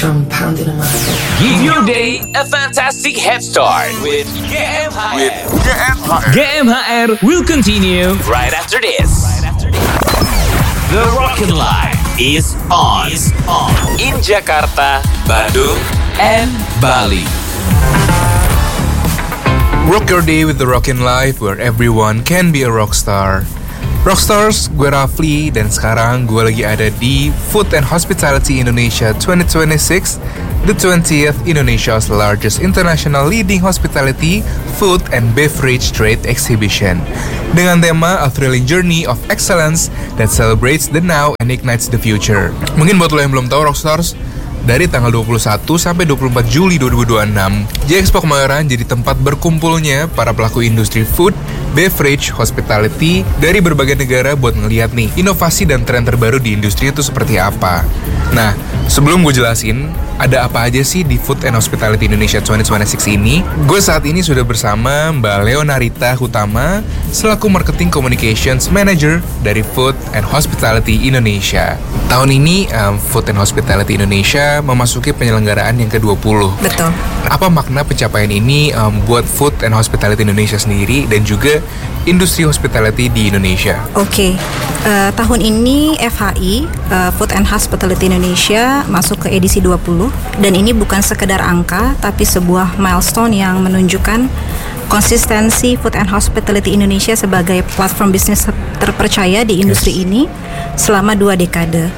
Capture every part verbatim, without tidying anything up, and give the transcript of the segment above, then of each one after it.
drum pounding in my head. Give your day a fantastic head start with G M H R. With G M H R. G M H R will continue right after this. The Rockin' Life is on. is on in Jakarta, Bandung, and Bali. Rock your day with the Rockin' Life, where everyone can be a rock star. Rockstars, gue Rafli, dan sekarang gue lagi ada di Food and Hospitality Indonesia twenty twenty-six, the twentieth Indonesia's largest international leading hospitality, food, and beverage trade exhibition. Dengan tema A Thrilling Journey of Excellence that celebrates the now and ignites the future. Mungkin buat lo yang belum tahu, Rockstars, dari tanggal dua puluh satu sampai dua puluh empat Juli dua ribu dua puluh enam, J-Expo Kemayoran jadi tempat berkumpulnya para pelaku industri food, beverage, hospitality dari berbagai negara buat ngeliat nih inovasi dan tren terbaru di industri itu seperti apa. Nah, sebelum gue jelasin ada apa aja sih di Food and Hospitality Indonesia twenty twenty-six ini, gue saat ini sudah bersama Mbak Leonarita Hutama selaku Marketing Communications Manager dari Food and Hospitality Indonesia. Tahun ini um, Food and Hospitality Indonesia memasuki penyelenggaraan yang ke dua puluh. Betul. Apa makna pencapaian ini um, buat Food and Hospitality Indonesia sendiri dan juga industri hospitality di Indonesia? Oke, okay. uh, tahun ini F H I, uh, Food and Hospitality Indonesia masuk ke edisi dua puluh. Dan ini bukan sekedar angka, tapi sebuah milestone yang menunjukkan konsistensi Food and Hospitality Indonesia sebagai platform bisnis terpercaya di industri yes. ini selama dua dekade.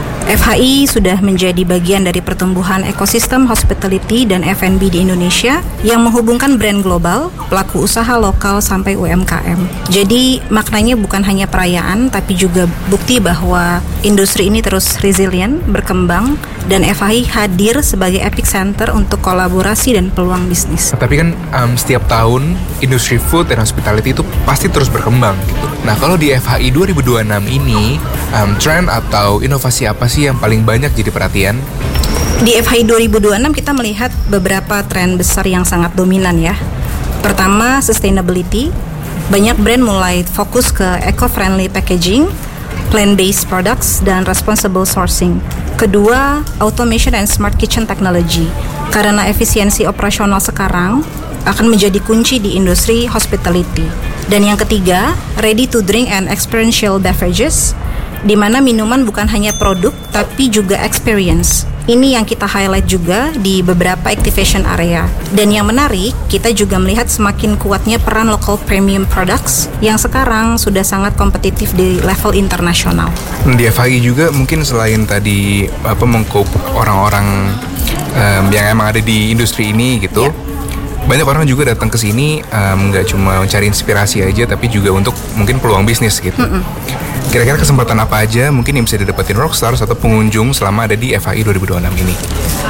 F H I sudah menjadi bagian dari pertumbuhan ekosistem hospitality dan F and B di Indonesia yang menghubungkan brand global, pelaku usaha lokal sampai U M K M. Jadi maknanya bukan hanya perayaan, tapi juga bukti bahwa industri ini terus resilient, berkembang, dan F H I hadir sebagai epicenter untuk kolaborasi dan peluang bisnis. Tapi kan um, setiap tahun industri food dan hospitality itu pasti terus berkembang gitu. Nah, kalau di F H I dua ribu dua puluh enam ini um, tren atau inovasi apa sih yang paling banyak jadi perhatian? Di F H I dua ribu dua puluh enam kita melihat beberapa tren besar yang sangat dominan ya. Pertama, sustainability. Banyak brand mulai fokus ke eco-friendly packaging, plant-based products, dan responsible sourcing. Kedua, automation and smart kitchen technology. Karena efisiensi operasional sekarang akan menjadi kunci di industri hospitality. Dan yang ketiga, ready to drink and experiential beverages, di mana minuman bukan hanya produk tapi juga experience. Ini yang kita highlight juga di beberapa activation area. Dan yang menarik, kita juga melihat semakin kuatnya peran local premium products yang sekarang sudah sangat kompetitif di level internasional. Di F H I juga mungkin selain tadi apa mengcope orang-orang um, yang emang ada di industri ini gitu. Yeah. Banyak orang juga datang ke sini nggak um, cuma mencari inspirasi aja, tapi juga untuk mungkin peluang bisnis gitu. Mm-mm. Kira-kira kesempatan apa aja mungkin yang bisa didapetin rockstars atau pengunjung selama ada di F H I dua ribu dua puluh enam ini?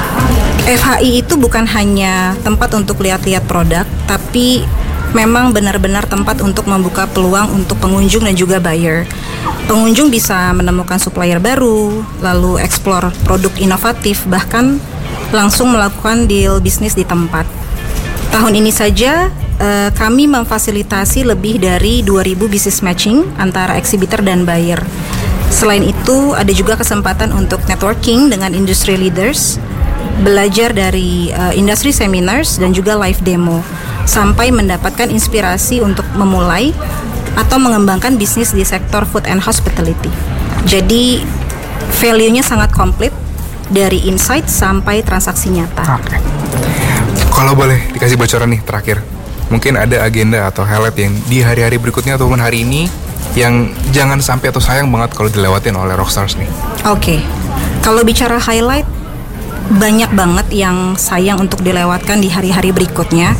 F H I itu bukan hanya tempat untuk lihat-lihat produk, tapi memang benar-benar tempat untuk membuka peluang untuk pengunjung dan juga buyer. Pengunjung bisa menemukan supplier baru, lalu explore produk inovatif, bahkan langsung melakukan deal bisnis di tempat. Tahun ini saja uh, kami memfasilitasi lebih dari dua ribu business matching antara exhibitor dan buyer. Selain itu, ada juga kesempatan untuk networking dengan industry leaders, belajar dari uh, industry seminars dan juga live demo, sampai mendapatkan inspirasi untuk memulai atau mengembangkan bisnis di sektor food and hospitality. Jadi, value-nya sangat komplit dari insight sampai transaksi nyata. Oke. Okay. Kalau boleh dikasih bocoran nih terakhir, mungkin ada agenda atau highlight yang di hari-hari berikutnya ataupun hari ini yang jangan sampai atau sayang banget kalau dilewatin oleh rockstars nih. Oke, okay. Kalau bicara highlight, banyak banget yang sayang untuk dilewatkan di hari-hari berikutnya.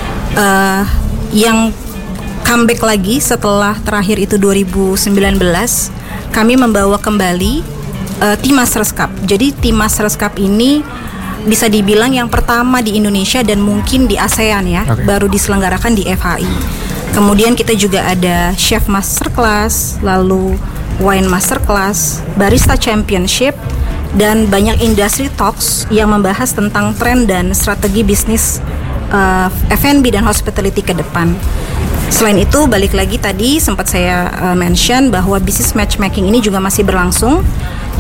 Uh, yang comeback lagi setelah terakhir itu dua ribu sembilan belas, kami membawa kembali uh, T-Masters Cup. Jadi T-Masters Cup ini bisa dibilang yang pertama di Indonesia dan mungkin di ASEAN ya, okay. Baru diselenggarakan di F H I. Kemudian kita juga ada Chef Masterclass, lalu Wine Masterclass, Barista Championship, dan banyak industry talks yang membahas tentang tren dan strategi bisnis uh, F and B dan hospitality ke depan. Selain itu, balik lagi tadi sempat saya uh, mention bahwa business matchmaking ini juga masih berlangsung.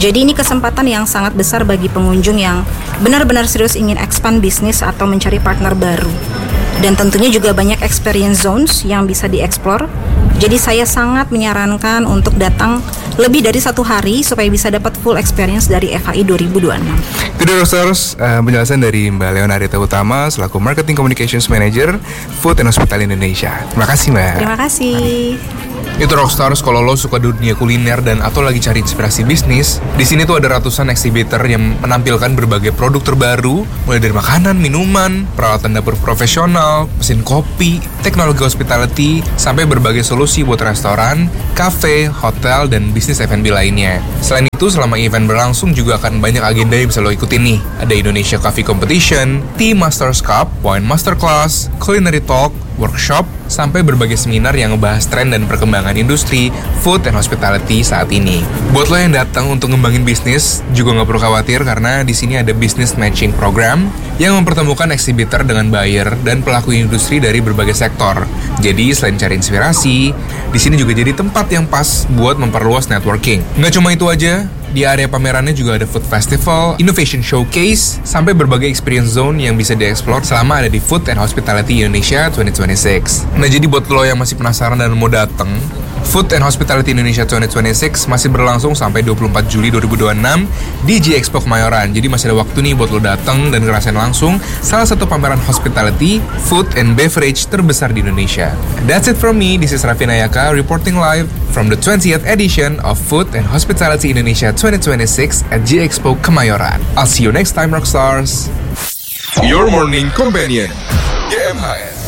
Jadi ini kesempatan yang sangat besar bagi pengunjung yang benar-benar serius ingin expand bisnis atau mencari partner baru. Dan tentunya juga banyak experience zones yang bisa dieksplor. Jadi saya sangat menyarankan untuk datang lebih dari satu hari supaya bisa dapat full experience dari F H I dua ribu dua puluh enam. Itu dia Rockstars, uh, penjelasan dari Mbak Leonarita Utama selaku Marketing Communications Manager Food and Hospitality Indonesia. Terima kasih Mbak. Terima kasih. Itu Rockstars, kalau lo suka dunia kuliner dan atau lagi cari inspirasi bisnis, di sini tuh ada ratusan exhibitor yang menampilkan berbagai produk terbaru, mulai dari makanan, minuman, peralatan dapur profesional, mesin kopi, teknologi hospitality, sampai berbagai solusi buat restoran, kafe, hotel, dan bisnis F and B lainnya. Selain itu, selama event berlangsung juga akan banyak agenda yang bisa lo ikutin nih. Ada Indonesia Coffee Competition, Tea Masters Cup, Wine Masterclass, Culinary Talk, workshop, sampai berbagai seminar yang ngebahas tren dan perkembangan industri food and hospitality saat ini. Buat lo yang datang untuk ngembangin bisnis, juga nggak perlu khawatir karena di sini ada business matching program yang mempertemukan exhibitor dengan buyer dan pelaku industri dari berbagai sektor. Jadi selain cari inspirasi, di sini juga jadi tempat yang pas buat memperluas networking. Nggak cuma itu aja. Di area pamerannya juga ada food festival, innovation showcase, sampai berbagai experience zone yang bisa dieksplor selama ada di Food and Hospitality Indonesia dua ribu dua puluh enam. Nah jadi buat lo yang masih penasaran dan mau dateng, Food and Hospitality Indonesia dua ribu dua puluh enam masih berlangsung sampai dua puluh empat Juli dua ribu dua puluh enam di J Expo Kemayoran. Jadi masih ada waktu nih buat lo dateng dan ngerasain langsung salah satu pameran hospitality, food and beverage terbesar di Indonesia. That's it from me, this is Raffi Nayaka reporting live from the twentieth edition of Food and Hospitality Indonesia dua ribu dua puluh enam at J Expo Kemayoran. I'll see you next time, Rockstars. Your Morning Companion, G M H S.